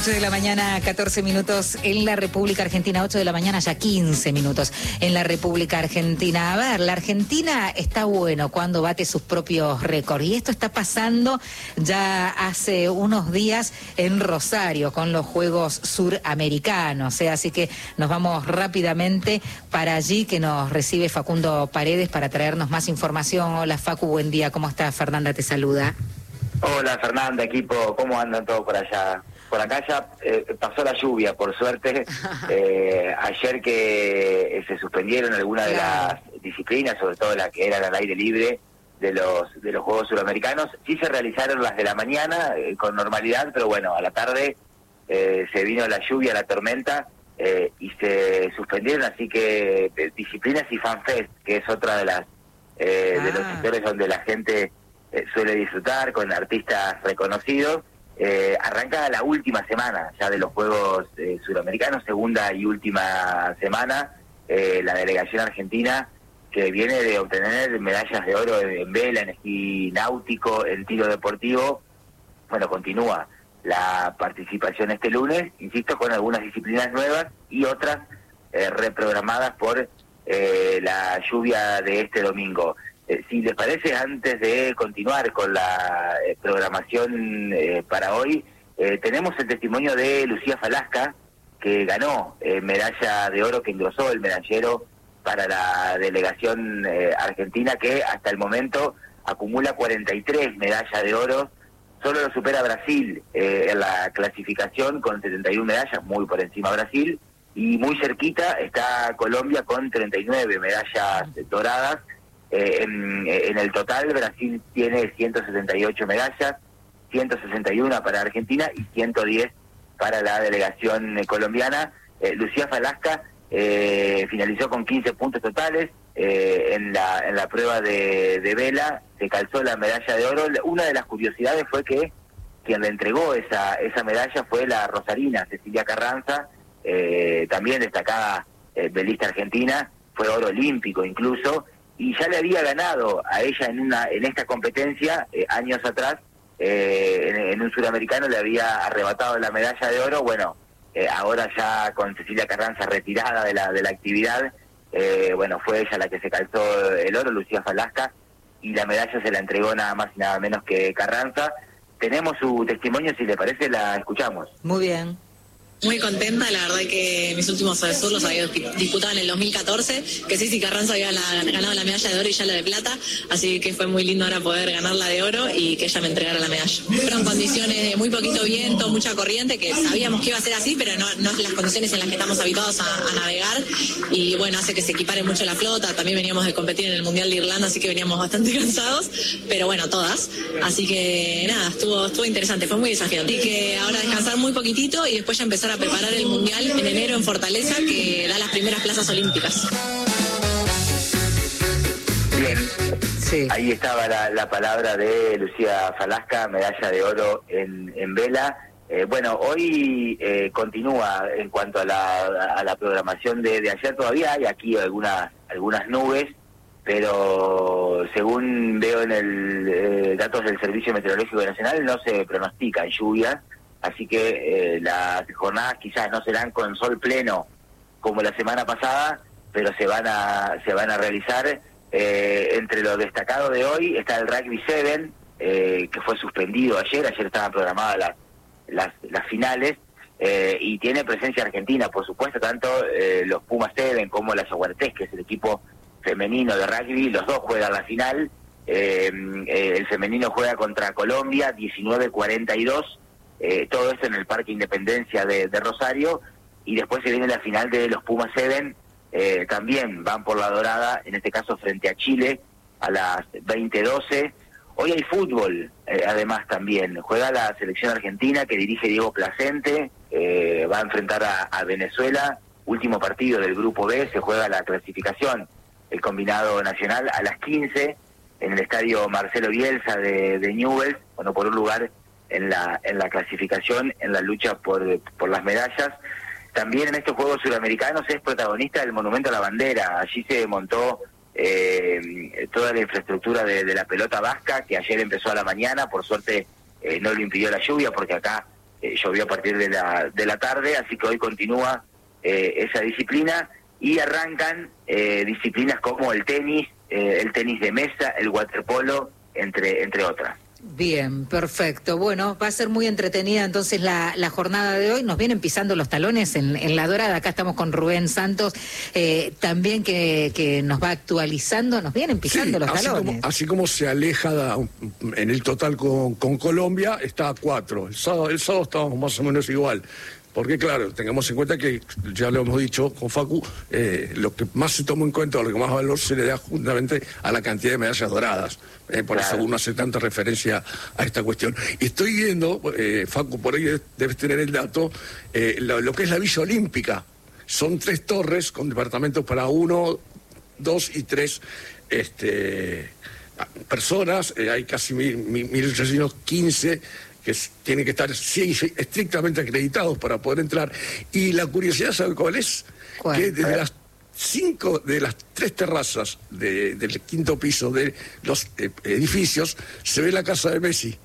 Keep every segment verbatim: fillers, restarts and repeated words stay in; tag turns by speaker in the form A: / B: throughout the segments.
A: ocho de la mañana, catorce minutos en la República Argentina. ocho de la mañana, ya quince minutos en la República Argentina. A ver, la Argentina está bueno cuando bate sus propios récords. Y esto está pasando ya hace unos días en Rosario con los Juegos Suramericanos. ¿eh? Así que nos vamos rápidamente para allí, que nos recibe Facundo Paredes para traernos más información. Hola Facu, buen día. ¿Cómo estás? Fernanda te saluda.
B: Hola Fernanda, equipo, ¿cómo andan todos por allá? Por acá ya eh, pasó la lluvia, por suerte. Eh, ayer que eh, se suspendieron algunas de las disciplinas, sobre todo la que era al aire libre de los de los Juegos Suramericanos, sí se realizaron las de la mañana eh, con normalidad, pero bueno, a la tarde eh, se vino la lluvia, la tormenta, eh, y se suspendieron, así que eh, disciplinas y FanFest, que es otra de las eh, ah. de los sectores donde la gente eh, suele disfrutar con artistas reconocidos. Eh, arranca la última semana ya de los Juegos eh, Suramericanos, segunda y última semana. Eh, la delegación argentina, que viene de obtener medallas de oro en vela, en esquí náutico, en tiro deportivo, bueno, continúa la participación este lunes, insisto, con algunas disciplinas nuevas y otras eh, reprogramadas por eh, la lluvia de este domingo. Eh, si les parece, antes de continuar con la eh, programación eh, para hoy, eh, tenemos el testimonio de Lucía Falasca, que ganó eh, medalla de oro, que engrosó el medallero para la delegación eh, argentina, que hasta el momento acumula cuarenta y tres medallas de oro. Solo lo supera Brasil eh, en la clasificación con setenta y una medallas, muy por encima Brasil, y muy cerquita está Colombia con treinta y nueve medallas doradas. Eh, en, en el total, Brasil tiene ciento setenta y ocho medallas, ciento sesenta y una para Argentina y ciento diez para la delegación eh, colombiana. Eh, Lucía Falasca eh, finalizó con quince puntos totales eh, en la en la prueba de, de vela, se calzó la medalla de oro. Una de las curiosidades fue que quien le entregó esa esa medalla fue la rosarina Cecilia Carranza, eh, también destacada eh, velista argentina, fue oro olímpico incluso, y ya le había ganado a ella en una en esta competencia eh, años atrás, eh, en, en un suramericano le había arrebatado la medalla de oro. Bueno, eh, ahora ya con Cecilia Carranza retirada de la de la actividad, eh, bueno, fue ella la que se calzó el oro, Lucía Falasca, y la medalla se la entregó nada más y nada menos que Carranza. Tenemos su testimonio, si le parece la escuchamos.
A: Muy bien.
C: Muy contenta, la verdad que mis últimos Sur los había disputado en el dos mil catorce, que Ceci Carranza había la, ganado la medalla de oro y ya la de plata, así que fue muy lindo ahora poder ganar la de oro y que ella me entregara la medalla. Fueron condiciones de muy poquito viento, mucha corriente, que sabíamos que iba a ser así, pero no, no es las condiciones en las que estamos habituados a, a navegar, y bueno, hace que se equipare mucho la flota. También veníamos de competir en el Mundial de Irlanda, así que veníamos bastante cansados, pero bueno, todas, así que nada, estuvo, estuvo interesante, fue muy desafiante. Así que ahora descansar muy poquitito y después ya empezar a preparar el Mundial en enero en Fortaleza, que da las primeras plazas olímpicas.
B: Bien, sí. Ahí estaba la, la palabra de Lucía Falasca, medalla de oro en, en vela. Eh, bueno, hoy eh, continúa en cuanto a la, a la programación de, de ayer. Todavía hay aquí algunas, algunas nubes, pero según veo en el eh, datos del Servicio Meteorológico Nacional, no se pronostican lluvias. Así que eh, las jornadas quizás no serán con sol pleno como la semana pasada, pero se van a se van a realizar. Eh, entre lo destacado de hoy está el Rugby siete, eh, que fue suspendido ayer. Ayer estaban programadas las las, las finales, eh, y tiene presencia argentina, por supuesto, tanto eh, los Pumas siete como la Yaguaretés, que es el equipo femenino de rugby. Los dos juegan la final. Eh, eh, el femenino juega contra Colombia, diecinueve cuarenta y dos. Eh, todo esto en el Parque Independencia de, de Rosario, y después se viene la final de los Pumas siete, eh, también van por la dorada, en este caso frente a Chile, a las veinte doce. Hoy hay fútbol, eh, además también, juega la selección argentina que dirige Diego Placente, eh, va a enfrentar a, a Venezuela, último partido del Grupo B, se juega la clasificación, el combinado nacional, a las quince, en el estadio Marcelo Bielsa de, de Newell's, bueno, por un lugar en la en la clasificación, en la lucha por, por las medallas. También en estos Juegos Suramericanos es protagonista del Monumento a la Bandera. Allí se montó eh, toda la infraestructura de, de la pelota vasca, que ayer empezó a la mañana. Por suerte eh, no lo impidió la lluvia, porque acá eh, llovió a partir de la, de la tarde, así que hoy continúa eh, esa disciplina y arrancan eh, disciplinas como el tenis, eh, el tenis de mesa, el waterpolo, entre, entre otras.
A: Bien, perfecto. Bueno, va a ser muy entretenida entonces la, la jornada de hoy. Nos vienen pisando los talones en, en La Dorada. Acá estamos con Rubén Santos, eh, también que, que nos va actualizando. Nos vienen pisando sí, los
D: así
A: talones.
D: Como, así como se aleja da, en el total con, con Colombia, está a cuatro. El sábado, el sábado estábamos más o menos igual. Porque claro, tengamos en cuenta que, ya lo hemos dicho con Facu, eh, lo que más se toma en cuenta, o lo que más valor se le da justamente a la cantidad de medallas doradas. Eh, por claro. Eso uno hace tanta referencia a esta cuestión. Y estoy viendo, eh, Facu, por ahí debes tener el dato, eh, lo, lo que es la Villa Olímpica. Son tres torres con departamentos para uno, dos y tres este, personas. Eh, hay casi mil ochocientos quince que tienen que estar sí, estrictamente acreditados para poder entrar. Y la curiosidad, ¿sabe cuál es? ¿Cuál? Que desde las cinco de las tres terrazas de, del quinto piso de los eh, edificios se ve la casa de Messi.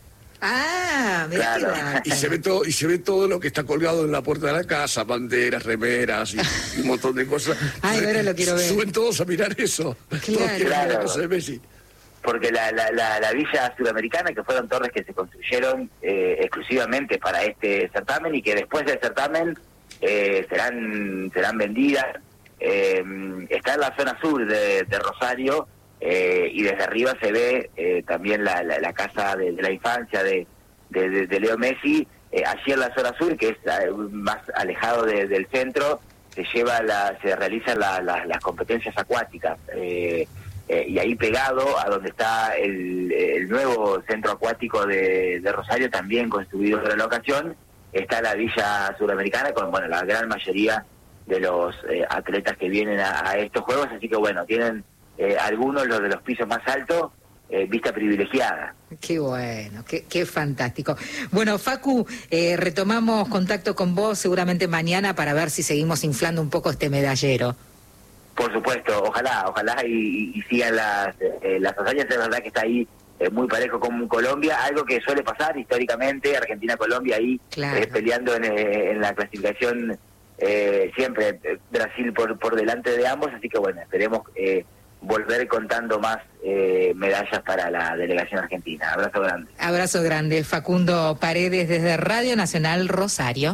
A: Ah, mira.
B: Claro.
D: Y se ve todo, y se ve todo lo que está colgado en la puerta de la casa, banderas, remeras y, y un montón de cosas.
A: Ay, ahora lo quiero ver.
D: Suben todos a mirar eso.
A: Claro.
D: Todos quieren ver la casa de Messi.
B: Porque la, la, la, la Villa Sudamericana, que fueron torres que se construyeron eh, exclusivamente para este certamen y que después del certamen eh, serán serán vendidas, eh, está en la zona sur de, de Rosario eh, y desde arriba se ve eh, también la, la, la casa de, de la infancia de, de, de, de Leo Messi. Eh, allí en la zona sur, que es eh, más alejado de, del centro, se lleva la, se realizan la, la, las competencias acuáticas. Eh, Eh, y ahí pegado a donde está el, el nuevo centro acuático de, de Rosario, también construido para la ocasión, está la Villa Sudamericana con bueno la gran mayoría de los eh, atletas que vienen a, a estos juegos, así que bueno, tienen eh, algunos, los de los pisos más altos, eh, vista privilegiada.
A: Qué bueno, qué, qué fantástico. Bueno, Facu, eh, retomamos contacto con vos seguramente mañana para ver si seguimos inflando un poco este medallero.
B: Por supuesto, ojalá, ojalá y, y sigan las, eh, las hazañas. Es verdad que está ahí eh, muy parejo con Colombia, algo que suele pasar históricamente, Argentina-Colombia ahí claro. eh, peleando en, eh, en la clasificación, eh, siempre eh, Brasil por, por delante de ambos, así que bueno, esperemos eh, volver contando más eh, medallas para la delegación argentina. Abrazo grande.
A: Abrazo grande, Facundo Paredes desde Radio Nacional Rosario.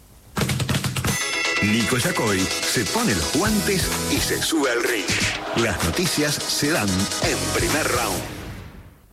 E: Nico Yacoy se pone los guantes y se sube al ring. Las noticias se dan en Primer Round.